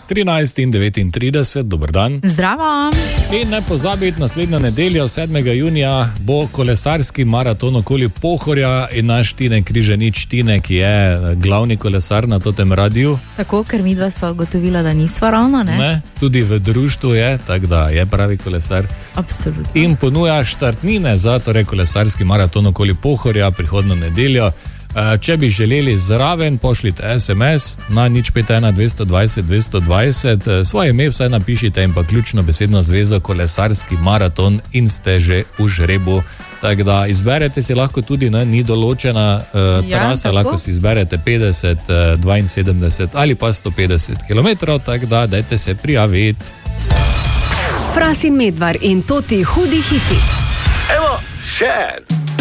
13:39, dober dan. Zdravo. In ne pozabiti, naslednjo nedeljo, 7. junija, bo kolesarski maraton okoli Pohorja in naš Tine Križanič, Tine, ki je glavni kolesar na tem radiju. Tako, ker mi dva sva ugotovila, da nisva ravno, ne? Ne, tudi v društvu je, tako da je pravi kolesar. Absolutno. In ponuja štartnine za kolesarski maraton okoli Pohorja prihodnjo nedeljo. Če bi želeli zraven, pošljite SMS na 051 220 220, svoje ime vsaj napišite in pa ključno besedno zvezo kolesarski maraton in ste že v žrebu. Tako da izberete si lahko tudi, ni določena trasa, lahko si izberete 50, 72 ali pa 150 km, tako da dajte se prijaviti. Fras in Medvar in Toti hudi hiti. Evo, še en.